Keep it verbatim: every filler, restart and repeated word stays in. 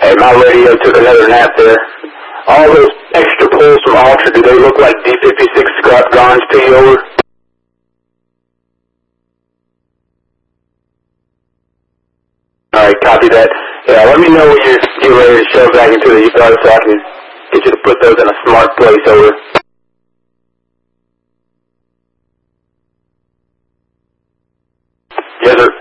Hey, my radio took another nap there. All those extra pulls from Ultra, do they look like D fifty-six scrap guns to you, over? Alright, copy that. Yeah, let me know when you're getting ready to shove back into the yard so I can get you to put those in a smart place, over. Yes, sir.